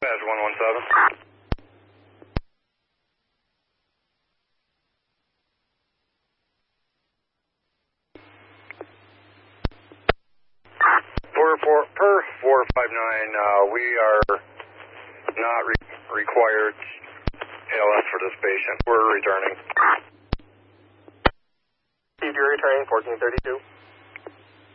Badge 117. Per 459, we are not required ALS for this patient. We're returning. Steve, you're returning 1432.